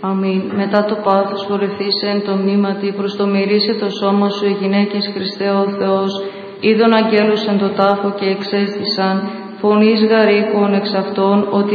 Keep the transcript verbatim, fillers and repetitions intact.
Αμήν. Μετά το πάθος φορεθήσεν το μνήματι, προς το μυρίσε το σώμα σου οι γυναίκες Χριστέ ο Θεός, είδον αγγέλους εν το τάφο και εξέστησαν, φωνής γαρήχων εξ αυτών, ότι